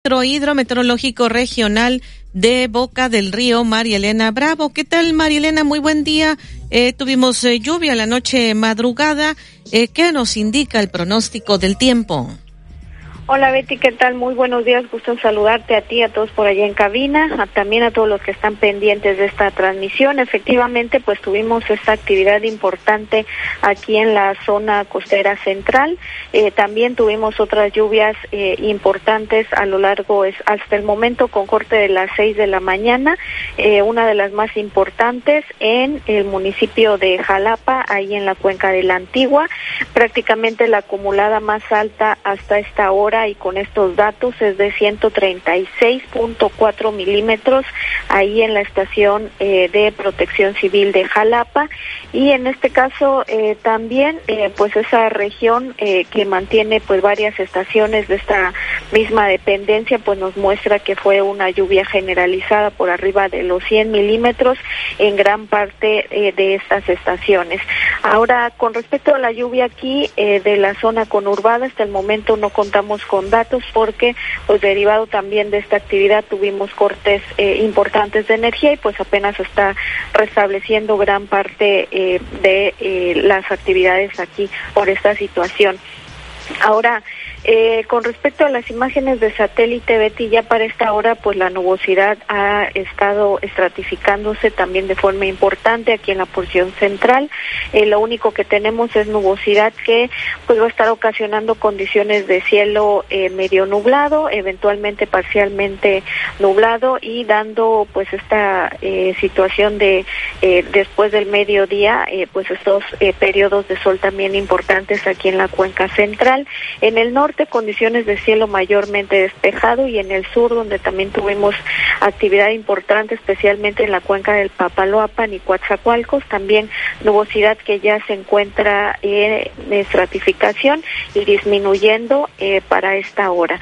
Centro Hidrometeorológico Regional de Boca del Río, María Elena Bravo. ¿Qué tal, María Elena? Muy buen día. Tuvimos lluvia la noche madrugada. ¿Qué nos indica el pronóstico del tiempo? Hola Betty, ¿qué tal? Muy buenos días, gusto en saludarte a ti, a todos por allá en cabina, también a todos los que están pendientes de esta transmisión. Efectivamente, pues tuvimos esta actividad importante aquí en la zona costera central. También tuvimos otras lluvias importantes a lo largo, hasta el momento con corte de las 6 de la mañana, una de las más importantes en el municipio de Jalapa, ahí en la cuenca de la Antigua. Prácticamente la acumulada más alta hasta esta hora y con estos datos es de 136.4 milímetros ahí en la estación de Protección Civil de Jalapa, y en este caso también pues esa región que mantiene pues varias estaciones de esta misma dependencia, pues nos muestra que fue una lluvia generalizada por arriba de los 100 milímetros en gran parte de estas estaciones. Ahora, con respecto a la lluvia aquí de la zona conurbada, hasta el momento no contamos con datos porque pues derivado también de esta actividad tuvimos cortes importantes de energía y pues apenas está restableciendo gran parte de las actividades aquí por esta situación. Ahora, con respecto a las imágenes de satélite, Betty, ya para esta hora pues la nubosidad ha estado estratificándose también de forma importante aquí en la porción central. Lo único que tenemos es nubosidad que pues va a estar ocasionando condiciones de cielo medio nublado, eventualmente parcialmente nublado, y dando pues esta situación de después del mediodía pues estos periodos de sol también importantes aquí en la cuenca central. En el norte condiciones de cielo mayormente despejado, y en el sur donde también tuvimos actividad importante, especialmente en la cuenca del Papaloapan y Coatzacoalcos, también nubosidad que ya se encuentra en estratificación y disminuyendo para esta hora.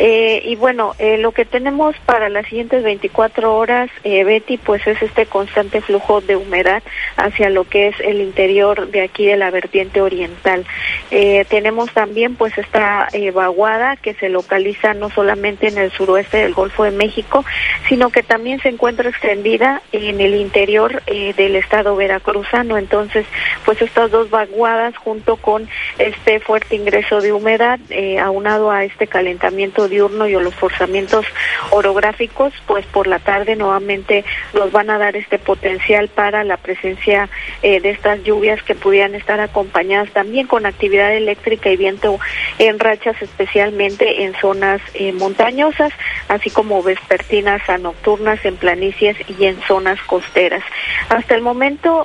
Y bueno, lo que tenemos para las siguientes 24 horas, Betty, pues es este constante flujo de humedad hacia lo que es el interior de aquí de la vertiente oriental. Tenemos también pues esta vaguada que se localiza no solamente en el suroeste del Golfo de México, sino que también se encuentra extendida en el interior del estado veracruzano. Entonces, pues estas dos vaguadas junto con este fuerte ingreso de humedad, aunado a este calentamiento diurno y a los forzamientos orográficos, pues por la tarde nuevamente nos van a dar este potencial para la presencia de estas lluvias que pudieran estar acompañadas también con actividad eléctrica y viento en rachas, especialmente en zonas montañosas, así como vespertinas a nocturnas en planicies y en zonas costeras. Hasta el momento,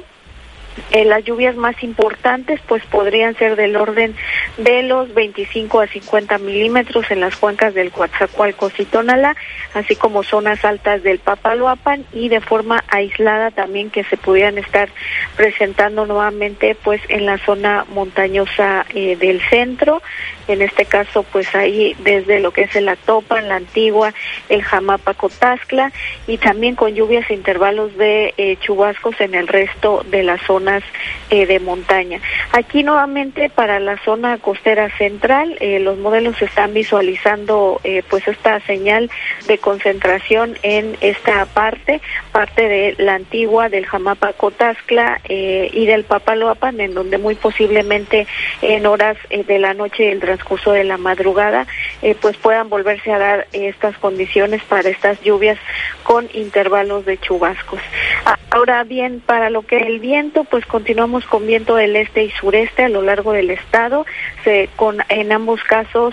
las lluvias más importantes pues podrían ser del orden de los 25 a 50 milímetros en las cuencas del Coatzacoalcos y Tonalá, así como zonas altas del Papaloapan, y de forma aislada también que se pudieran estar presentando nuevamente pues en la zona montañosa del centro. En este caso pues ahí desde lo que es el Actopan, la Antigua, el Jamapa-Cotascla, y también con lluvias a intervalos de chubascos en el resto de las zonas de montaña. Aquí nuevamente para la zona costera central, los modelos están visualizando pues esta señal de concentración en esta parte de la Antigua, del Jamapa-Cotascla y del Papaloapan, en donde muy posiblemente en horas de la noche y el transcurso de la madrugada pues puedan volverse a dar estas condiciones para estas lluvias con intervalos de chubascos. Ahora bien, para lo que es el viento, pues continuamos con viento del este y sureste a lo largo del estado, en ambos casos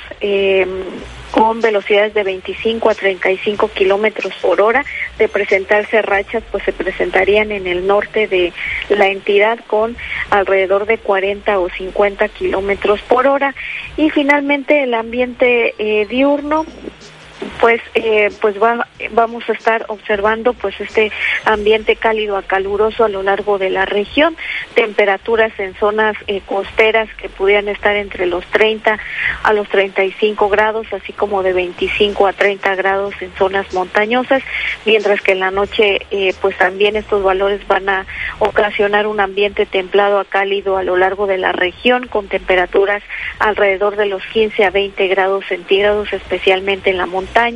con velocidades de 25 a 35 kilómetros por hora. De presentarse rachas, pues se presentarían en el norte de la entidad con alrededor de 40 o 50 kilómetros por hora. Y finalmente el ambiente diurno, vamos a estar observando pues este ambiente cálido a caluroso a lo largo de la región, temperaturas en zonas costeras que pudieran estar entre los 30 a los 35 grados, así como de 25 a 30 grados en zonas montañosas, mientras que en la noche pues también estos valores van a ocasionar un ambiente templado a cálido a lo largo de la región, con temperaturas alrededor de los 15 a 20 grados centígrados, especialmente en la montaña.